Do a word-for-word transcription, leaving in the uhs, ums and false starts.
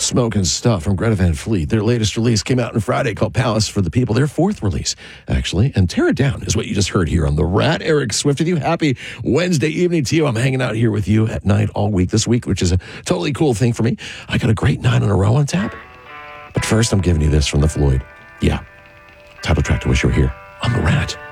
Smoking Stuff from Greta Van Fleet. Their latest release came out on Friday called Palace for the People. Their fourth release, actually. And Tear It Down is what you just heard here on The Rat. Eric Swift with you. Happy Wednesday evening to you. I'm hanging out here with you at night all week this week, which is a totally cool thing for me. I got a great nine in a row on tap. But first, I'm giving you this from the Floyd. Yeah. Title track to Wish You Were Here on The Rat.